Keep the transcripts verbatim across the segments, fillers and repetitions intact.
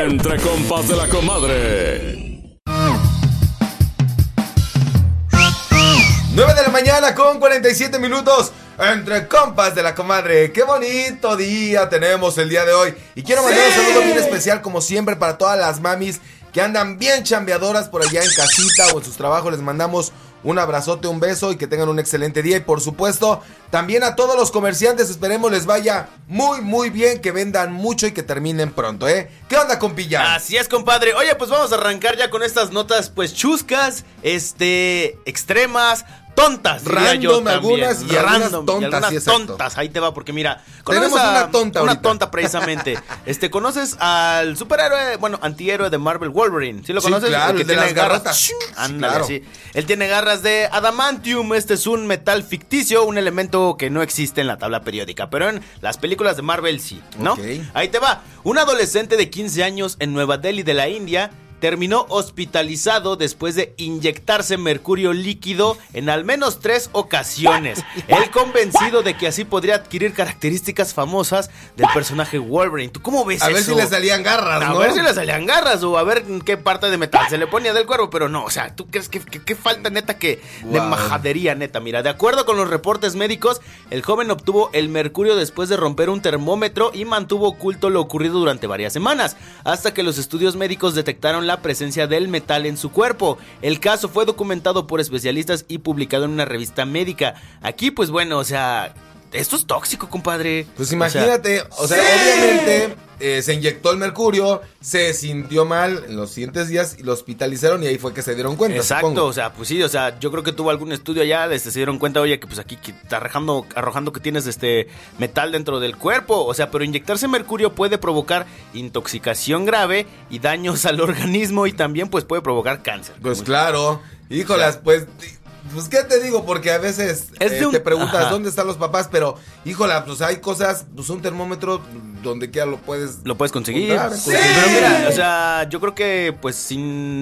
Entre compas de la comadre. nueve de la mañana con cuarenta y siete minutos. Entre compas de la comadre. Qué bonito día tenemos el día de hoy. Y quiero mandar sí. un saludo bien especial, como siempre, para todas las mamis que andan bien chambeadoras por allá en casita o en sus trabajos. Les mandamos un abrazote, un beso y que tengan un excelente día. Y por supuesto, también a todos los comerciantes, esperemos les vaya muy, muy bien, que vendan mucho y que terminen pronto, ¿eh? ¿Qué onda, compilla? Así es, compadre. Oye, pues vamos a arrancar ya con estas notas, pues, chuscas, este, extremas, tontas, random, algunas y random, algunas tontas, y algunas sí, tontas, ahí te va, porque mira, tenemos a, una tonta una ahorita. tonta precisamente. Este, ¿conoces al superhéroe, bueno, antihéroe de Marvel, Wolverine? ¿Sí lo conoces? Sí, claro, el que el de tiene las garras. garrotas. Ándale, Claro. sí. Él tiene garras de adamantium. Este es un metal ficticio, un elemento que no existe en la tabla periódica, pero en las películas de Marvel sí, ¿no? Okay. Ahí te va. Un adolescente de quince años en Nueva Delhi de la India terminó hospitalizado después de inyectarse mercurio líquido en al menos tres ocasiones. Él convencido de que así podría adquirir características famosas del personaje Wolverine. ¿Tú cómo ves a eso? A ver si le salían garras, a ¿no? A ver si le salían garras o a ver en qué parte de metal se le ponía del cuerpo, pero no, o sea, ¿tú crees que, que, que falta neta que wow. de majadería neta? Mira, de acuerdo con los reportes médicos, el joven obtuvo el mercurio después de romper un termómetro y mantuvo oculto lo ocurrido durante varias semanas, hasta que los estudios médicos detectaron la presencia del metal en su cuerpo. El caso fue documentado por especialistas y publicado en una revista médica. Aquí, pues bueno, o sea, esto es tóxico, compadre. Pues imagínate, o sea, o sea sí. obviamente eh, se inyectó el mercurio, se sintió mal en los siguientes días y lo hospitalizaron y ahí fue que se dieron cuenta. Exacto, supongo. O sea, pues sí, o sea, yo creo que tuvo algún estudio allá, desde se dieron cuenta, oye, que pues aquí que está arrojando, arrojando que tienes este metal dentro del cuerpo, o sea, pero inyectarse mercurio puede provocar intoxicación grave y daños al organismo y también pues puede provocar cáncer. Pues claro, híjolas, o sea, pues... Pues qué te digo, porque a veces eh, un... te preguntas Ajá. dónde están los papás, pero híjola, pues hay cosas, pues un termómetro donde quiera lo puedes lo puedes conseguir. Comprar, sí. Pero mira, o sea, yo creo que pues si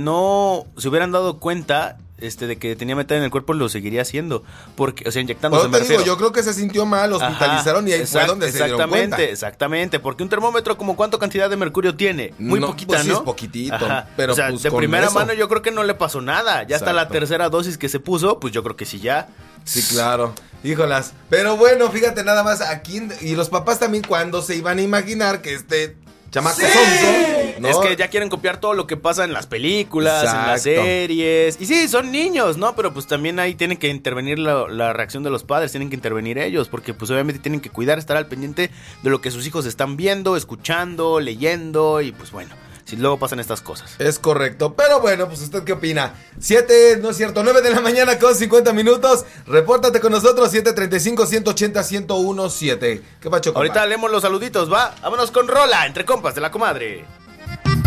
no se hubieran dado cuenta este de que tenía metal en el cuerpo, lo seguiría haciendo, porque o sea, inyectándose. Bueno, te digo, yo creo que se sintió mal, hospitalizaron Ajá, y ahí exact, fue donde se dieron cuenta. Exactamente, exactamente, porque un termómetro, como ¿cuánto cantidad de mercurio tiene? Muy no, poquita, pues sí ¿no? es poquitito, Ajá. pero o sea, pues de con primera eso. mano yo creo que no le pasó nada, ya Exacto. hasta la tercera dosis que se puso, pues yo creo que sí ya. Sí, claro, híjolas, pero bueno, fíjate nada más aquí, y los papás también cuando se iban a imaginar que este chamaco sí. sonso, ¿no? Es que ya quieren copiar todo lo que pasa en las películas, Exacto. en las series. Y sí, son niños, ¿no? Pero pues también ahí tienen que intervenir la, la reacción de los padres, tienen que intervenir ellos, porque pues obviamente tienen que cuidar, estar al pendiente de lo que sus hijos están viendo, escuchando, leyendo y pues bueno. Si luego pasan estas cosas. Es correcto, pero bueno, pues ¿usted qué opina? siete, no es cierto, nueve de la mañana con cincuenta minutos. Repórtate con nosotros, siete treinta y cinco, ciento ochenta, ciento diecisiete. ¿Qué pacho, compa? Ahorita leemos los saluditos, ¿va? Vámonos con Rola, entre compas de la comadre.